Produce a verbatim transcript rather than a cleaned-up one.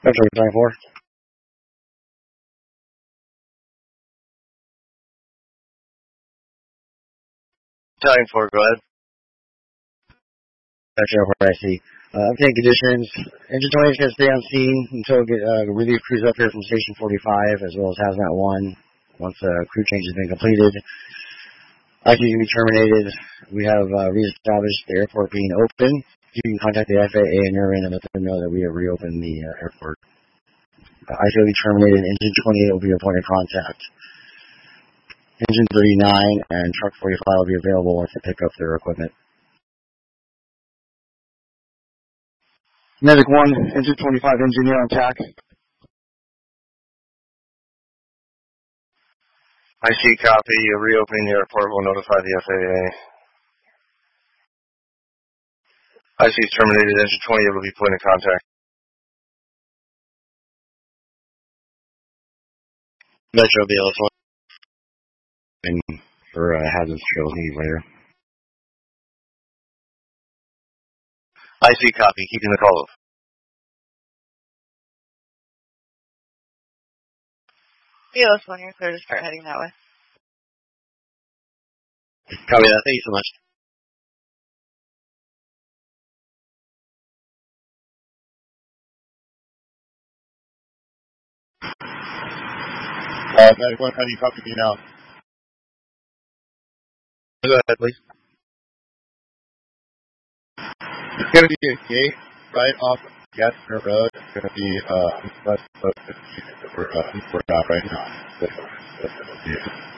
That's what we're trying for. Time for, go ahead. That's what I see. Uh, obtain conditions. Engine twenty is going to stay on scene until we get uh, relief crews up here from Station forty-five, as well as Hazmat one. Once the uh, crew change has been completed, I C can be terminated. We have uh, reestablished the airport being open. You can contact the F A A and Airman and let them know that we have reopened the uh, airport. Uh, I C will be terminated. Engine twenty-eight will be a point of contact. Engine thirty-nine and Truck forty-five will be available once they pick up their equipment. Medic one, Engine twenty-five engineer on tack. I see, copy. Reopening the airport will notify the F A A. I C terminated. Engine twenty-eight will be put in contact. Metro B L S one. And for uh, hazards trails needed later. I see, copy. Keeping the call. B L S one, you're clear to start heading that way. Copy that. Thank you so much. Uh, Medic one, how do you copy me now? Go ahead, please. It's going to be a gate right off Gadsner Road. It's going to be uh, less close to the we're, uh, we're not right now. That's, that's, that's